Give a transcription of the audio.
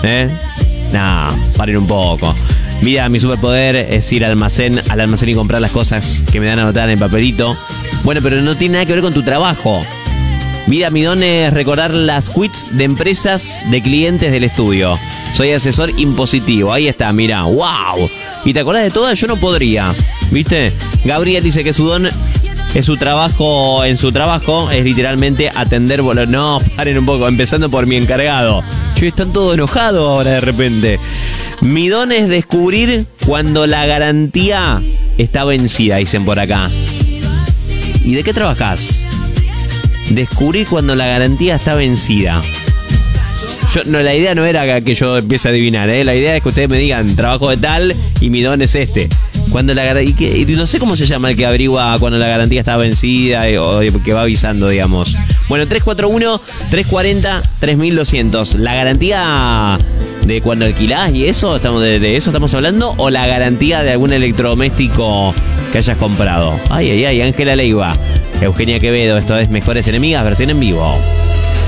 Nah, paren un poco. Mira, mi superpoder es ir al almacén y comprar las cosas que me dan anotadas en el papelito. Bueno, pero no tiene nada que ver con tu trabajo. Mira, mi don es recordar las quits de empresas de clientes del estudio. Soy asesor impositivo. Ahí está, mira. ¡Wow! ¿Y te acordás de todas? Yo no podría. ¿Viste? Gabriel dice que su don es su trabajo. En su trabajo es literalmente atender bolos. No, paren un poco. Empezando por mi encargado. Che, están todos enojados ahora de repente. Mi don es descubrir cuando la garantía está vencida, dicen por acá. ¿Y de qué trabajás? Descubrir cuando la garantía está vencida. La idea no era que yo empiece a adivinar, La idea es que ustedes me digan trabajo de tal y mi don es este. Cuando y no sé cómo se llama el que averigua cuando la garantía está vencida o que va avisando, digamos. Bueno, 341-340-3200. ¿La garantía de cuando alquilás y eso? ¿De eso estamos hablando? ¿O la garantía de algún electrodoméstico que hayas comprado? Ay, Ángela Leiva, Eugenia Quevedo, esto es Mejores Enemigas, versión en vivo.